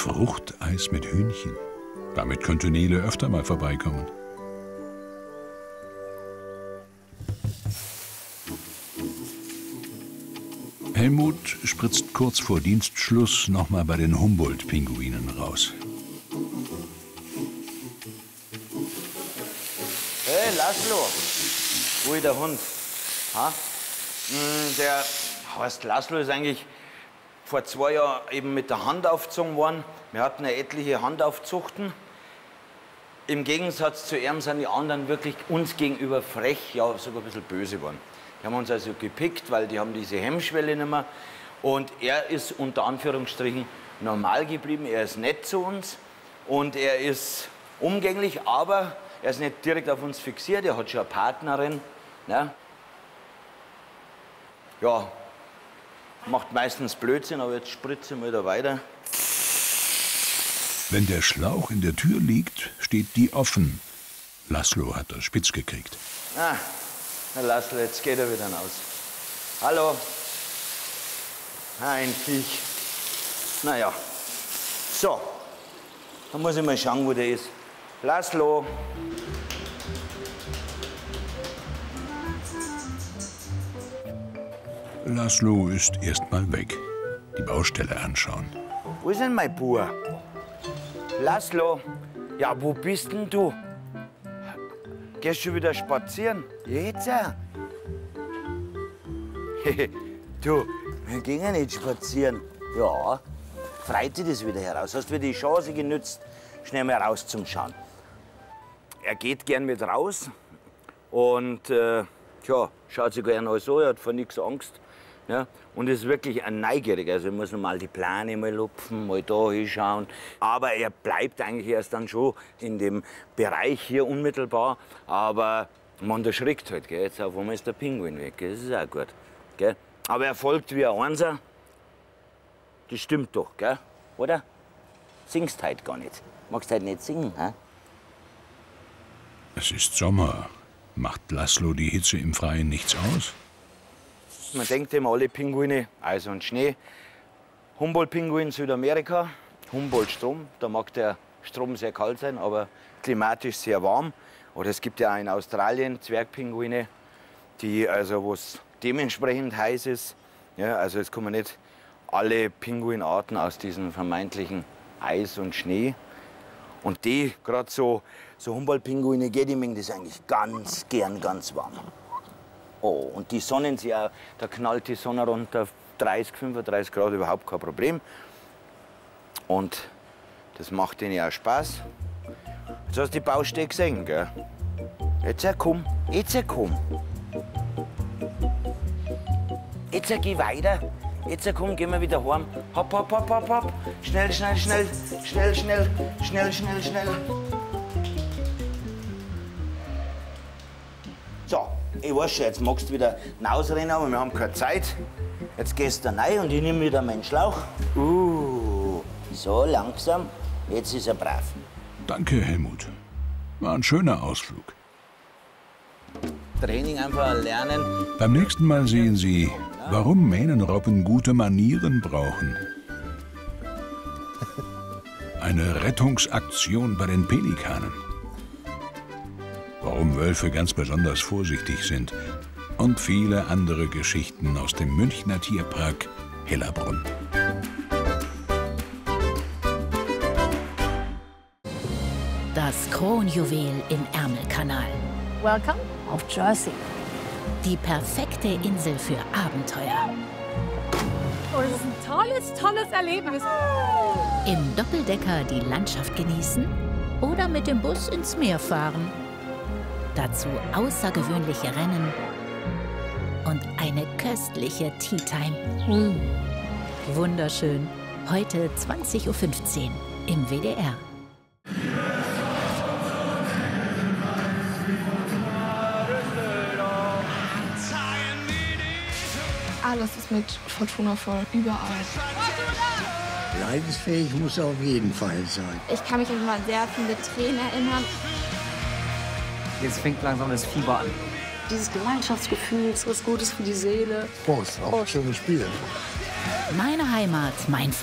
Fruchteis mit Hühnchen. Damit könnte Nele öfter mal vorbeikommen. Helmut spritzt kurz vor Dienstschluss noch mal bei den Humboldt-Pinguinen raus. Hey, Laszlo, wo ist der Hund? Ha? Der heißt Laszlo, ist eigentlich vor 2 Jahren eben mit der Hand aufgezogen worden. Wir hatten ja etliche Handaufzuchten. Im Gegensatz zu ihm sind die anderen wirklich uns gegenüber frech, ja sogar ein bisschen böse geworden. Die haben uns also gepickt, weil die haben diese Hemmschwelle nicht mehr. Und er ist unter Anführungsstrichen normal geblieben. Er ist nett zu uns und er ist umgänglich, aber er ist nicht direkt auf uns fixiert. Er hat schon eine Partnerin. Ne? Ja, macht meistens Blödsinn, aber jetzt spritze ich mal da weiter. Wenn der Schlauch in der Tür liegt, steht die offen. Laszlo hat das spitz gekriegt. Ah, na Laszlo, jetzt geht er wieder raus. Hallo. Ein Viech. Naja. So, dann muss ich mal schauen, wo der ist. Laszlo. Laszlo ist erst mal weg. Die Baustelle anschauen. Wo ist denn mein Bub? Laszlo, ja, wo bist denn du? Gehst du wieder spazieren? Jetzt? Du, wir gehen ja nicht spazieren. Ja, freut dich das wieder heraus. Hast du die Chance genützt, schnell mal raus zum Schauen. Er geht gern mit raus und tja, schaut sich gerne alles an, er hat vor nichts Angst. Ja, und ist wirklich ein Neugieriger. Also, er muss noch mal die Plane mal lupfen, mal da hinschauen. Aber er bleibt eigentlich erst dann schon in dem Bereich hier unmittelbar. Aber man erschrickt halt. Gell? Jetzt auf einmal ist der Pinguin weg. Gell? Das ist auch gut. Gell? Aber er folgt wie ein Einser. Das stimmt doch, gell? Oder? Singst halt gar nicht. Magst halt nicht singen, hä? Es ist Sommer. Macht Laszlo die Hitze im Freien nichts aus? Man denkt immer, alle Pinguine, Eis und Schnee. Humboldt-Pinguin Südamerika, Humboldt-Strom. Da mag der Strom sehr kalt sein, aber klimatisch sehr warm. Oder es gibt ja auch in Australien Zwergpinguine, die also, wo es dementsprechend heiß ist. Ja, also es kommen nicht alle Pinguinarten aus diesem vermeintlichen Eis und Schnee. Und die, gerade so Humboldt-Pinguine, die mögen das eigentlich ganz gern ganz warm. Oh, und die sonnen sich auch, da knallt die Sonne runter, 30, 35 Grad, überhaupt kein Problem. Und das macht ihnen auch Spaß. Jetzt hast du die Baustelle gesehen, gell? Jetzt komm, jetzt komm. Jetzt geh weiter. Jetzt komm, gehen wir wieder heim. Hopp, hopp, hopp, hopp, hopp. Schnell, schnell, schnell, schnell, schnell, schnell, schnell, schnell. So, ich weiß schon, jetzt magst du wieder rausrennen, aber wir haben keine Zeit. Jetzt gehst du rein und ich nehme wieder meinen Schlauch. So, langsam. Jetzt ist er brav. Danke, Helmut. War ein schöner Ausflug. Training einfach lernen. Beim nächsten Mal sehen Sie, warum Mähnenrobben gute Manieren brauchen. Eine Rettungsaktion bei den Pelikanen. Warum Wölfe ganz besonders vorsichtig sind. Und viele andere Geschichten aus dem Münchner Tierpark Hellerbrunn. Das Kronjuwel im Ärmelkanal. Welcome auf Jersey. Die perfekte Insel für Abenteuer. Oh, das ist ein tolles Erlebnis. Im Doppeldecker die Landschaft genießen oder mit dem Bus ins Meer fahren. Dazu außergewöhnliche Rennen und eine köstliche Tea Time. Wunderschön. Heute 20:15 Uhr im WDR. Alles ist mit Fortuna voll, überall. Leidensfähig muss er auf jeden Fall sein. Ich kann mich immer an sehr viele Tränen erinnern. Jetzt fängt langsam das Fieber an. Dieses Gemeinschaftsgefühl ist was Gutes für die Seele. Prost, auch schönes Spiel. Meine Heimat, mein